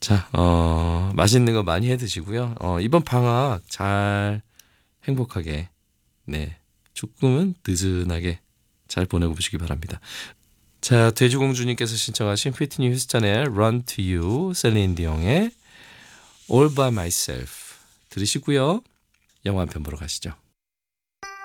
자, 맛있는 거 많이 해 드시고요. 이번 방학 잘 행복하게, 네, 조금은 느슨하게 잘 보내고 보시기 바랍니다. 자, 돼지공주님께서 신청하신 휘트니 휴스턴의 Run to You, 셀린 디옹의 All by Myself 들으시고요. 영화 한 편 보러 가시죠.